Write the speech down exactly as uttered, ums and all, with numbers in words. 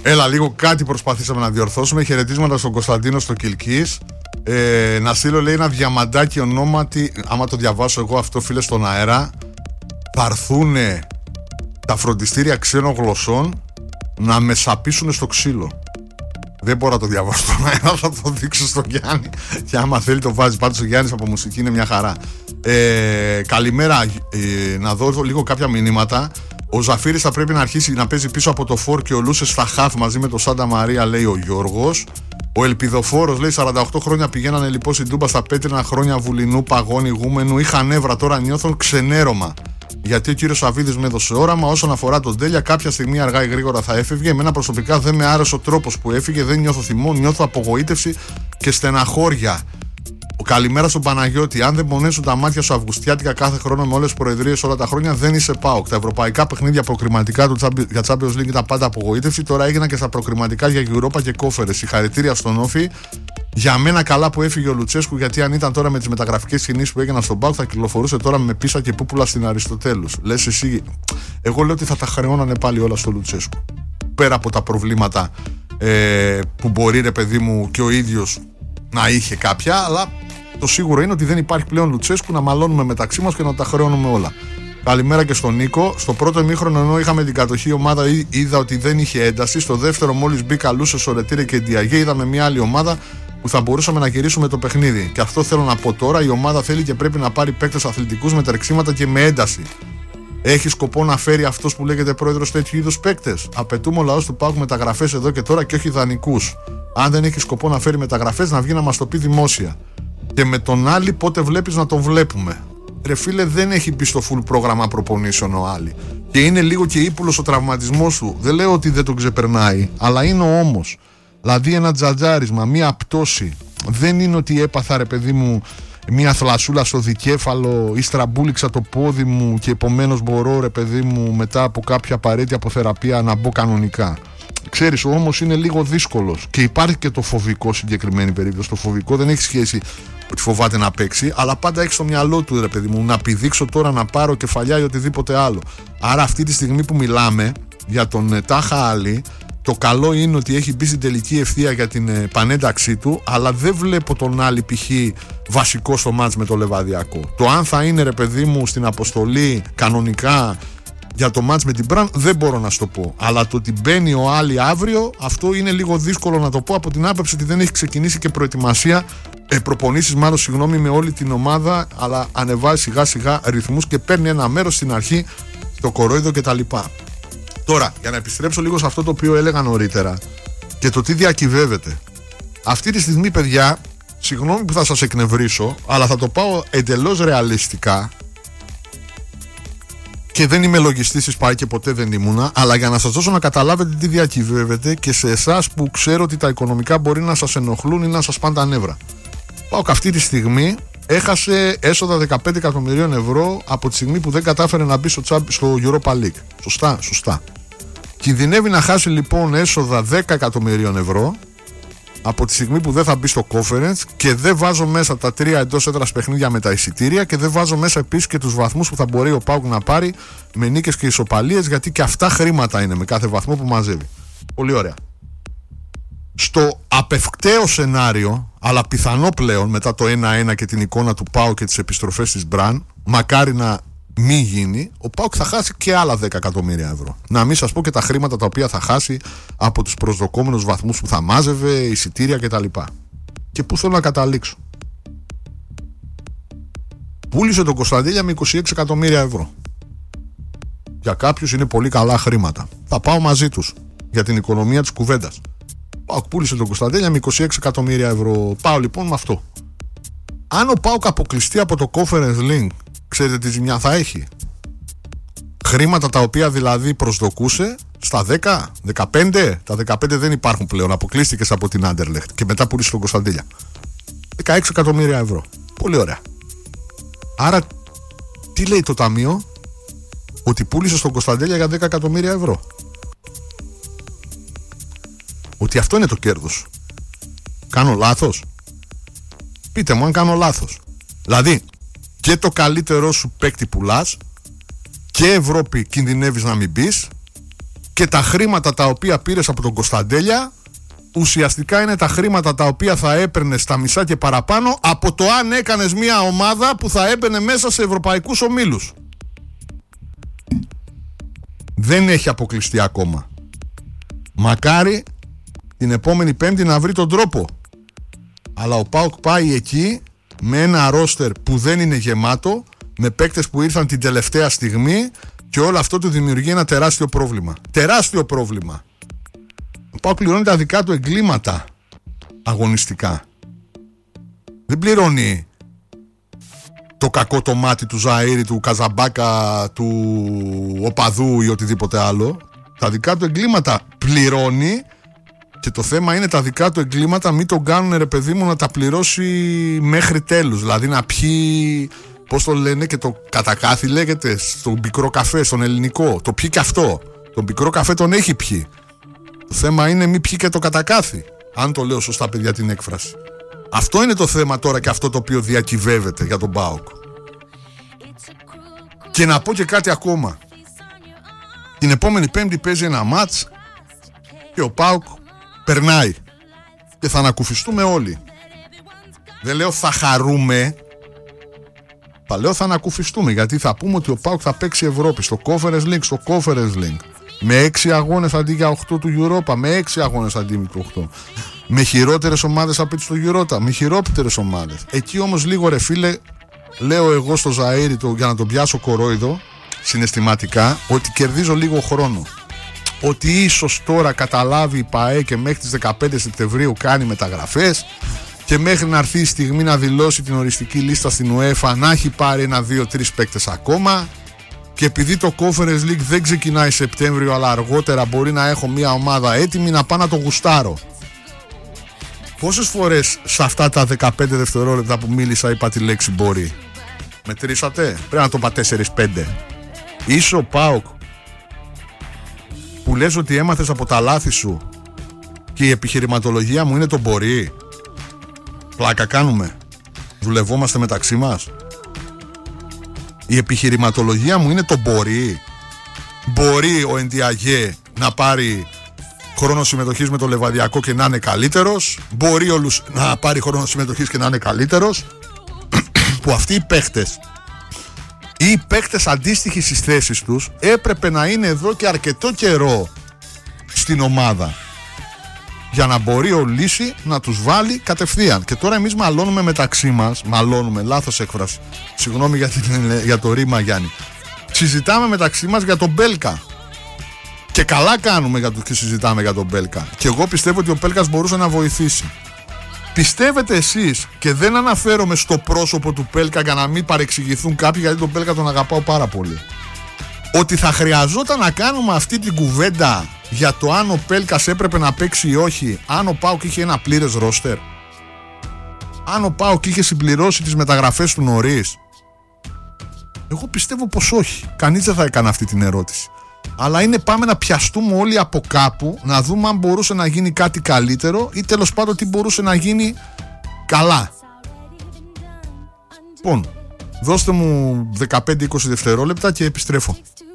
Έλα, λίγο κάτι προσπαθήσαμε να διορθώσουμε. Χαιρετίσματα στον Κωνσταντίνο στο Κιλκής. Ε, να στείλω, λέει, ένα διαμαντάκι ονόματι. Άμα το διαβάσω εγώ αυτό, φίλε, στον αέρα, θα έρθουν τα φροντιστήρια ξένων γλωσσών να με σαπίσουν στο ξύλο. Δεν μπορώ να το διαβάσω στον αέρα, θα το δείξω στον Γιάννη. Και άμα θέλει το βάζει. Πάντως ο Γιάννης από μουσική είναι μια χαρά. Ε, καλημέρα, ε, να δω λίγο κάποια μηνύματα. Ο Ζαφύρης θα πρέπει να αρχίσει να παίζει πίσω από το φορ και ο Λούσες στα χαφ μαζί με το Σάντα Μαρία, λέει ο Γιώργος. Ο Ελπιδοφόρος λέει σαράντα οκτώ χρόνια πηγαίνανε λοιπόν στην Τούμπα στα πέτρινα χρόνια βουλινού, παγώνι, γούμενου. Είχα νεύρα, τώρα νιώθουν ξενέρωμα. Γιατί ο κύριος Σαββίδης με έδωσε όραμα. Όσον αφορά τον Τέλεια, κάποια στιγμή αργά ή γρήγορα θα έφευγε. Εμένα προσωπικά δεν με άρεσε ο τρόπος που έφυγε. Δεν νιώθω θυμό, νιώθω απογοήτευση και στεναχώρια. Καλημέρα στον Παναγιώτη. Αν δεν πονέσουν τα μάτια σου αυγουστιάτικα κάθε χρόνο με όλες τις προεδρίες όλα τα χρόνια, δεν είσαι ΠΑΟΚ. Τα ευρωπαϊκά παιχνίδια προκριματικά του για Champions League ήταν πάντα απογοήτευση. Τώρα έγιναν και στα προκριματικά για Europa και κόφερες. Συγχαρητήρια στον Όφη. Για μένα καλά που έφυγε ο Λουτσέσκου, γιατί αν ήταν τώρα με τις μεταγραφικές κινήσεις που έγιναν στον ΠΑΟΚ, θα κυκλοφορούσε τώρα με πίσα και πούπουλα στην Αριστοτέλους. Λες εσύ. Εγώ λέω ότι θα τα χρεώνανε πάλι όλα στο Λουτσέσκου. Πέρα από τα προβλήματα ε, που μπορεί, ρε παιδί μου, και ο ίδιος να είχε κάποια, αλλά το σίγουρο είναι ότι δεν υπάρχει πλέον Λουτσέσκου να μαλώνουμε μεταξύ μας και να τα χρεώνουμε όλα. Καλημέρα και στον Νίκο. Στο πρώτο ημίχρονο, ενώ είχαμε την κατοχή ομάδα, είδα ότι δεν είχε ένταση. Στο δεύτερο, μόλις μπήκα Λούσες, Σορετήρε και Ντιαγέ, είδαμε μια άλλη ομάδα που θα μπορούσαμε να γυρίσουμε το παιχνίδι. Και αυτό θέλω να πω τώρα. Η ομάδα θέλει και πρέπει να πάρει παίκτες αθλητικούς με τρεξίματα και με ένταση. Έχει σκοπό να φέρει αυτός που λέγεται πρόεδρος τέτοιου είδους παίκτες? Απαιτούμε ο λαός του ΠΑΟΚ μεταγραφές εδώ και τώρα και όχι δανεικούς. Αν δεν έχει σκοπό να φέρει μεταγραφές, να βγει να μας το πει δημόσια. Και με τον Άλλη, πότε βλέπεις να τον βλέπουμε? Ρε φίλε, δεν έχει μπει στο full πρόγραμμα προπονήσεων ο Άλλη. Και είναι λίγο και ύπουλος ο τραυματισμός του. Δεν λέω ότι δεν τον ξεπερνάει, αλλά είναι ο ώμος. Δηλαδή ένα τζατζάρισμα, μία πτώση. Δεν είναι ότι έπαθα, ρε παιδί μου, μία θλασσούλα στο δικέφαλο ή στραμπούληξα το πόδι μου και επομένως μπορώ, ρε παιδί μου, μετά από κάποια απαραίτητη αποθεραπεία να μπω κανονικά. Ξέρεις, ο ώμος είναι λίγο δύσκολος και υπάρχει και το φοβικό συγκεκριμένη περίπτωση. Το φοβικό δεν έχει σχέση ότι φοβάται να παίξει, αλλά πάντα έχει στο μυαλό του, ρε παιδί μου, να πηδήξω τώρα, να πάρω κεφαλιά ή οτιδήποτε άλλο. Άρα αυτή τη στιγμή που μιλάμε για τον Τάχα Άλλη, το καλό είναι ότι έχει μπει στην τελική ευθεία για την πανένταξή του, αλλά δεν βλέπω τον Άλλη π.χ. βασικό στο μάτς με το Λεβαδιακό. Το αν θα είναι, ρε παιδί μου, στην αποστολή κανονικά για το μάτς με την Μπραν δεν μπορώ να σου το πω. Αλλά το ότι μπαίνει ο Άλλη αύριο, αυτό είναι λίγο δύσκολο να το πω, από την άποψη ότι δεν έχει ξεκινήσει και προετοιμασία, ε, προπονήσεις μάλλον, συγγνώμη, με όλη την ομάδα, αλλά ανεβάζει σιγά σιγά ρυθμούς και παίρνει ένα μέρος στην αρχή στο κορόιδο κτλ. Τώρα, για να επιστρέψω λίγο σε αυτό το οποίο έλεγα νωρίτερα και το τι διακυβεύεται. Αυτή τη στιγμή, παιδιά, συγγνώμη που θα σας εκνευρίσω, αλλά θα το πάω εντελώς ρεαλιστικά. Και δεν είμαι λογιστής της ΠΑΕ και ποτέ δεν ήμουνα, αλλά για να σας δώσω να καταλάβετε τι διακυβεύεται και σε εσάς που ξέρω ότι τα οικονομικά μπορεί να σας ενοχλούν ή να σας πάνε τα νεύρα. ΠΑΟΚ αυτή τη στιγμή έχασε έσοδα δεκαπέντε εκατομμυρίων ευρώ από τη στιγμή που δεν κατάφερε να μπει στο, στο Europa League. Σωστά, σωστά. Κινδυνεύει να χάσει λοιπόν έσοδα δέκα εκατομμυρίων ευρώ από τη στιγμή που δεν θα μπει στο conference, και δεν βάζω μέσα τα τρία εντός έδρας παιχνίδια με τα εισιτήρια και δεν βάζω μέσα επίσης και τους βαθμούς που θα μπορεί ο ΠΑΟΚ να πάρει με νίκες και ισοπαλίες, γιατί και αυτά χρήματα είναι με κάθε βαθμό που μαζεύει. Πολύ ωραία. Στο απευκταίο σενάριο, αλλά πιθανό πλέον μετά το ένα ένα και την εικόνα του ΠΑΟΚ και τις επιστροφές της Μπραν, μακάρι να μη γίνει, ο ΠΑΟΚ θα χάσει και άλλα δέκα εκατομμύρια ευρώ. Να μην σας πω και τα χρήματα τα οποία θα χάσει από τους προσδοκόμενους βαθμούς που θα μάζευε, εισιτήρια κτλ. Και πού θέλω να καταλήξω? Πούλησε τον Κωνσταντέλια με είκοσι έξι εκατομμύρια ευρώ. Για κάποιους είναι πολύ καλά χρήματα. Θα πάω μαζί τους για την οικονομία της κουβέντας. ΠΑΟΚ πούλησε τον Κωνσταντέλια με είκοσι έξι εκατομμύρια ευρώ. Πάω λοιπόν με αυτό. Αν ο ΠΑΟΚ αποκλειστεί από το Conference League, ξέρετε τι ζημιά θα έχει? Χρήματα τα οποία δηλαδή προσδοκούσε στα δέκα, δεκαπέντε, τα δεκαπέντε δεν υπάρχουν πλέον, αποκλείστηκες από την Άντερλεχτ και μετά πούλησε τον Κωνσταντέλια. δεκαέξι εκατομμύρια ευρώ. Πολύ ωραία. Άρα τι λέει το ταμείο? Ότι πούλησε στον Κωνσταντέλια για δέκα εκατομμύρια ευρώ. Ότι αυτό είναι το κέρδος. Κάνω λάθος? Πείτε μου αν κάνω λάθος. Δηλαδή και το καλύτερό σου παίκτη πουλάς, και Ευρώπη κινδυνεύεις να μην μπεις, και τα χρήματα τα οποία πήρες από τον Κωνσταντέλια ουσιαστικά είναι τα χρήματα τα οποία θα έπαιρνες στα μισά και παραπάνω από το αν έκανες μια ομάδα που θα έμπαινε μέσα σε ευρωπαϊκούς ομίλους. Δεν έχει αποκλειστεί ακόμα. Μακάρι την επόμενη Πέμπτη να βρει τον τρόπο. Αλλά ο ΠΑΟΚ πάει εκεί με ένα ρόστερ που δεν είναι γεμάτο, με παίκτες που ήρθαν την τελευταία στιγμή, και όλο αυτό του δημιουργεί ένα τεράστιο πρόβλημα. Τεράστιο πρόβλημα. Ο ΠΑΟΚ πληρώνει τα δικά του εγκλήματα αγωνιστικά. Δεν πληρώνει το κακό το μάτι του Ζαΐρη, του Καζαμπάκα, του οπαδού ή οτιδήποτε άλλο. Τα δικά του εγκλήματα πληρώνει, και το θέμα είναι τα δικά του εγκλήματα μην τον κάνουν, ρε παιδί μου, να τα πληρώσει μέχρι τέλους. Δηλαδή να πιει, πώς το λένε, και το κατακάθι λέγεται, στον πικρό καφέ, στον ελληνικό. Το πιει και αυτό. Τον πικρό καφέ τον έχει πιει. Το θέμα είναι μην πιει και το κατακάθι. Αν το λέω σωστά, παιδιά, την έκφραση. Αυτό είναι το θέμα τώρα, και αυτό το οποίο διακυβεύεται για τον ΠΑΟΚ. Και να πω και κάτι ακόμα. Την επόμενη Πέμπτη παίζει ένα μάτς και ο ΠΑΟΚ περνάει και θα ανακουφιστούμε όλοι. Δεν λέω θα χαρούμε, θα λέω θα ανακουφιστούμε, γιατί θα πούμε ότι ο ΠΑΟΚ θα παίξει Ευρώπη στο Conference League, στο Conference League, με έξι αγώνες αντί για οκτώ του Europa, με έξι αγώνες αντί για οκτώ, με χειρότερες ομάδες απ' στο Europa, με χειρότερες ομάδες. Εκεί όμως λίγο, ρε φίλε, λέω εγώ στο Ζαΐρη, το, για να τον πιάσω κορόιδο συναισθηματικά, ότι κερδίζω λίγο χρόνο. Ότι ίσως τώρα καταλάβει η ΠΑΕ και μέχρι τις δεκαπέντε Σεπτεμβρίου κάνει μεταγραφές, και μέχρι να έρθει η στιγμή να δηλώσει την οριστική λίστα στην UEFA να έχει πάρει ένα, δύο, τρεις παίκτες ακόμα, και επειδή το Conference League δεν ξεκινάει Σεπτέμβριο αλλά αργότερα μπορεί να έχω μια ομάδα έτοιμη να πάω να το γουστάρω. Πόσες φορές σε αυτά τα δεκαπέντε δευτερόλεπτα που μίλησα είπα τη λέξη μπορεί? Μετρήσατε? Πρέπει να το είπα τέσσερα πέντε. Είσαι ο ΠΑΟΚ που λες ότι έμαθες από τα λάθη σου και η επιχειρηματολογία μου είναι το μπορεί? Πλάκα κάνουμε? Δουλευόμαστε μεταξύ μας? Η επιχειρηματολογία μου είναι το μπορεί? Μπορεί ο Εντιαγέ να πάρει χρόνο συμμετοχής με το Λεβαδιακό και να είναι καλύτερος? Μπορεί ο Λους να πάρει χρόνο συμμετοχής και να είναι καλύτερος? Που αυτοί οι παίχτες ή οι παίχτες αντίστοιχοι στις θέσεις τους έπρεπε να είναι εδώ και αρκετό καιρό στην ομάδα, για να μπορεί ο Λύση να τους βάλει κατευθείαν. Και τώρα εμείς μαλώνουμε μεταξύ μας, μαλώνουμε, λάθος έκφραση, συγγνώμη για, την, για το ρήμα, Γιάννη. Συζητάμε μεταξύ μας για τον Μπέλκα. Και καλά κάνουμε για το και συζητάμε για τον Μπέλκα. Και εγώ πιστεύω ότι ο Μπέλκας μπορούσε να βοηθήσει. Πιστεύετε εσείς, και δεν αναφέρομαι στο πρόσωπο του Πέλκα για να μην παρεξηγηθούν κάποιοι, γιατί τον Πέλκα τον αγαπάω πάρα πολύ, ότι θα χρειαζόταν να κάνουμε αυτή την κουβέντα για το αν ο Πέλκας έπρεπε να παίξει ή όχι, αν ο ΠΑΟΚ είχε ένα πλήρες ρόστερ, αν ο ΠΑΟΚ είχε συμπληρώσει τις μεταγραφές του νωρίς? Εγώ πιστεύω πως όχι. Κανείς δεν θα έκανε αυτή την ερώτηση. Αλλά είναι πάμε να πιαστούμε όλοι από κάπου, να δούμε αν μπορούσε να γίνει κάτι καλύτερο ή τέλος πάντων τι μπορούσε να γίνει καλά. Λοιπόν, δώστε μου δεκαπέντε είκοσι δευτερόλεπτα και επιστρέφω.